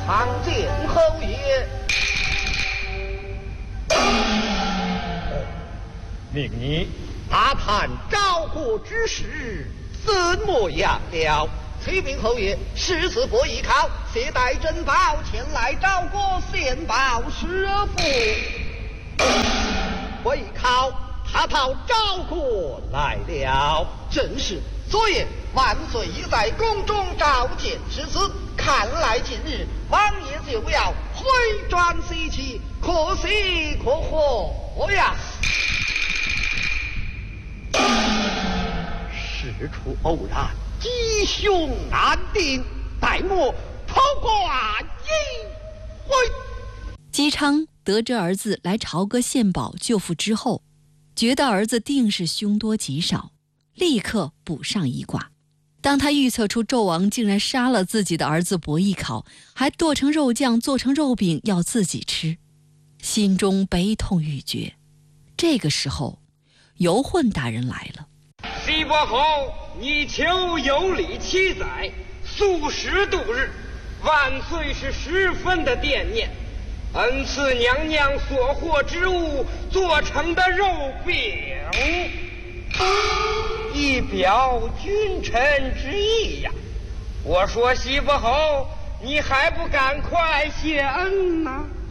参见侯爷。 命你大谈赵国之事怎么样了？启禀侯爷，世子伯邑考携带珍宝前来赵国献报师父。伯邑考他到赵国来了，正是。所言万岁已在宫中召见世子，看来今日王爷就要回转西去，可喜可贺呀！事出偶然，吉凶难定，待我破关一回。 姬昌得知儿子来朝歌献宝救父之后，觉得儿子定是凶多吉少，立刻卜上一卦。当他预测出纣王竟然杀了自己的儿子伯邑考，还剁成肉酱做成肉饼要自己吃，心中悲痛欲绝。这个时候尤混大人来了。 西伯侯，你求有礼七载，素食度日，万岁是十分的惦念。恩赐娘娘所获之物做成的肉饼，以表君臣之意呀。我说西伯侯，你还不赶快谢恩呢？